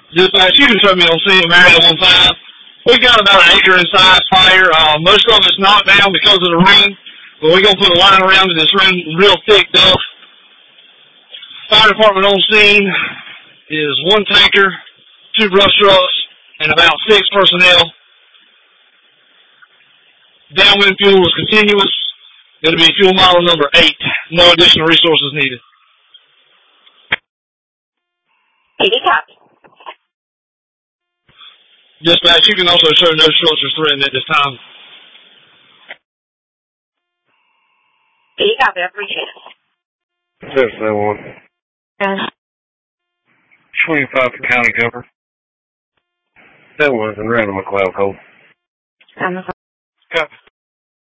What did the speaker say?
Dispatch, you can show me on scene of Marietta 15. We got about an acre inside fire. Most of it's knocked down because of the rain, but we're going to put a line around it that's real thick duff. Fire department on scene is 1 tanker, 2 brush trucks, and about 6 personnel. Downwind fuel is continuous. It'll be fuel model number 8. No additional resources needed. PD copy. Dispatch, you can also show no structures threatened at this time. PD copy, I appreciate it. 771. 25 for county cover. That was in Randall McLeod Code. I'm Copy.